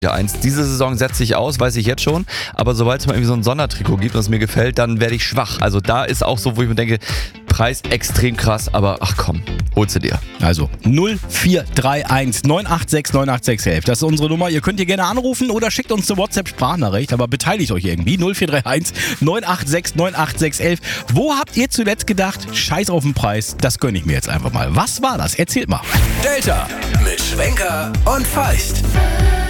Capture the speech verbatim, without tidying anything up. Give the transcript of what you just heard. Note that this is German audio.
Ja, eins. Diese Saison setze ich aus, weiß ich jetzt schon. Aber sobald es mal irgendwie so ein Sondertrikot gibt, was mir gefällt, dann werde ich schwach. Also da ist auch so, wo ich mir denke, Preis extrem krass, aber ach komm, holst du dir. Also null vier drei eins neun acht sechs neun acht sechs elf. Das ist unsere Nummer. Ihr könnt hier gerne anrufen oder schickt uns eine WhatsApp-Sprachnachricht, aber beteiligt euch irgendwie. null vier drei eins neun acht sechs neun acht sechs elf. Wo habt ihr zuletzt gedacht, scheiß auf den Preis, das gönne ich mir jetzt einfach mal. Was war das? Erzählt mal. Delta mit Schwenker und Feist.